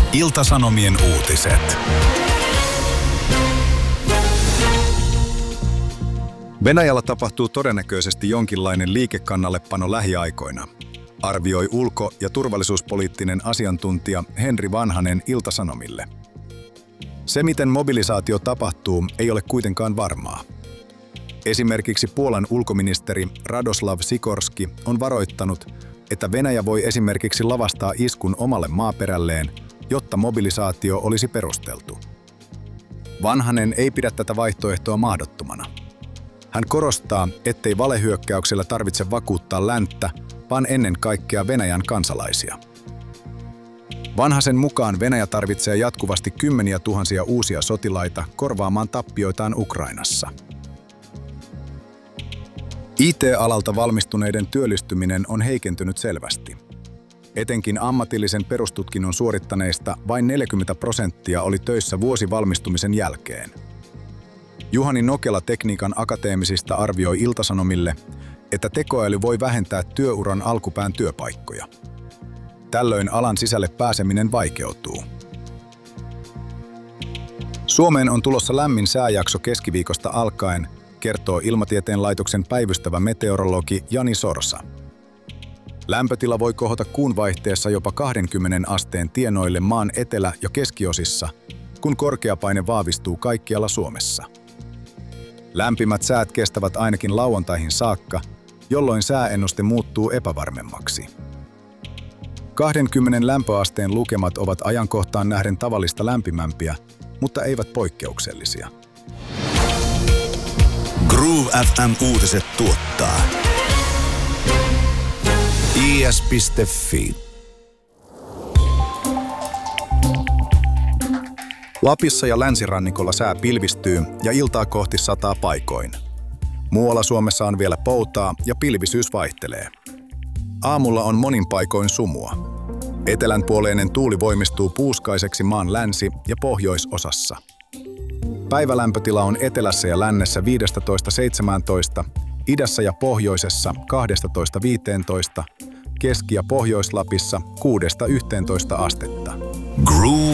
Ilta-Sanomien uutiset. Venäjällä tapahtuu todennäköisesti jonkinlainen liikekannallepano lähiaikoina, arvioi ulko- ja turvallisuuspoliittinen asiantuntija Henri Vanhanen Ilta-Sanomille. Se, miten mobilisaatio tapahtuu, ei ole kuitenkaan varmaa. Esimerkiksi Puolan ulkoministeri Radoslav Sikorski on varoittanut, että Venäjä voi esimerkiksi lavastaa iskun omalle maaperälleen, jotta mobilisaatio olisi perusteltu. Vanhanen ei pidä tätä vaihtoehtoa mahdottomana. Hän korostaa, ettei valehyökkäyksellä tarvitse vakuuttaa länttä, vaan ennen kaikkea Venäjän kansalaisia. Vanhasen mukaan Venäjä tarvitsee jatkuvasti kymmeniä tuhansia uusia sotilaita korvaamaan tappioitaan Ukrainassa. IT-alalta valmistuneiden työllistyminen on heikentynyt selvästi. Etenkin ammatillisen perustutkinnon suorittaneista vain 40% oli töissä vuosi valmistumisen jälkeen. Juhani Nokela Tekniikan Akateemisista arvioi Ilta-Sanomille, että tekoäly voi vähentää työuran alkupään työpaikkoja. Tällöin alan sisälle pääseminen vaikeutuu. Suomeen on tulossa lämmin sääjakso keskiviikosta alkaen, kertoo Ilmatieteen laitoksen päivystävä meteorologi Jani Sorsa. Lämpötila voi kohota kuun vaihteessa jopa 20 asteen tienoille maan etelä- ja keskiosissa, kun korkeapaine vahvistuu kaikkialla Suomessa. Lämpimät säät kestävät ainakin lauantaihin saakka, jolloin sääennuste muuttuu epävarmemmaksi. 20 lämpöasteen lukemat ovat ajankohtaan nähden tavallista lämpimämpiä, mutta eivät poikkeuksellisia. Groove FM uutiset tuottaa is.fi. Lapissa ja länsirannikolla sää pilvistyy ja iltaa kohti sataa paikoin. Muualla Suomessa on vielä poutaa ja pilvisyys vaihtelee. Aamulla on monin paikoin sumua. Etelänpuoleinen tuuli voimistuu puuskaiseksi maan länsi- ja pohjoisosassa. Päivälämpötila on etelässä ja lännessä 15–17, idässä ja pohjoisessa 12–15, Keski- ja Pohjois-Lapissa 6–11 astetta. Groove